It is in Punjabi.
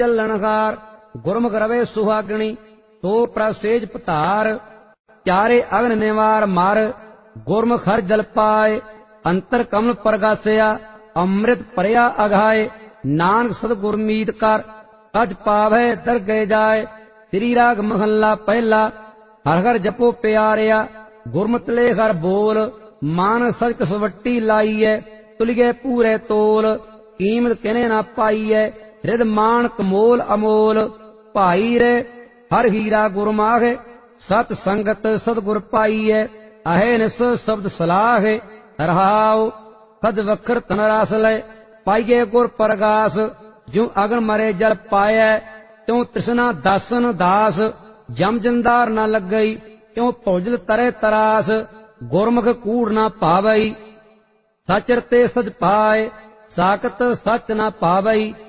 ਚੱਲਣਹਾਰ ਗੁਰਮੁਖ ਰਵੇ ਸੁਹਾਗਣੀ ਤੋ ਪ੍ਰਸੇਜ ਪਤਾਰ ਚਾਰੇ ਅਗਨ ਨਿਵਾਰ ਮਰ ਗੁਰਮੁਖ ਹਰ ਜਲ ਪਾਏ ਅੰਤਰ ਕਮਲ ਪ੍ਰਗਾਸਿਆ ਅੰਮ੍ਰਿਤ ਭਰਿਆ ਅਘਾਏ ਨਾਨਕ ਸਤਿਗੁਰ ਮੀਤ ਕਰ ਅਜ ਪਾਵੈ ਦਰਗਹਿ ਜਾਏ। ਸ੍ਰੀ ਰਾਗ ਮਹੱਲਾ ਪਹਿਲਾ। ਹਰ ਹਰ ਜਪੋ ਪਿਆਰਿਆ ਗੁਰਮਤਿ ਲੈ ਹਰ ਬੋਲ ਮਾਨ ਸਚ ਸਵੱਟੀ ਲਾਈਐ ਤੁਲਿਐ ਪੂਰੇ ਤੋਲ ਕੀਮਤ ਕਿਨੇ ਨਾ ਪਾਈਐ ਰਿਦ ਮਾਨਕ ਮੋਲ ਅਮੋਲ ਭਾਈ ਰੇ ਹਰ ਹੀਰਾ ਗੁਰਮਾਹਿ ਸਤ ਸੰਗਤ ਸਤਿਗੁਰ ਪਾਈਐ ਅਹੇ ਨਿਸ ਸ਼ਬਦ ਸਲਾਹੇ ਰਹਾਉ ਸਦ ਵਖਰ ਤਨ ਰਸ ਲੈ ਪਾਈਏ ਗੁਰ ਪ੍ਰਗਾਸ ਜਿਉ ਅਗਨ ਮਰੇ ਜਲ ਪਾਇਐ ਤਿਉ ਤ੍ਰਿਸ਼ਨਾ ਦਾਸਨ ਦਾਸ ਜਮ ਜੰਦਾਰ ਨ ਲੱਗਈ ਤਿਉ ਭੋਜਲ ਤਰੇ ਤਰਾਸ ਗੁਰਮੁਖ ਕੂੜ ਨ ਭਾਵਈ ਸਚ ਰਤੇ ਸਚ ਪਾਏ ਸਾਖਤ ਸਚ ਨ ਪਾਵਈ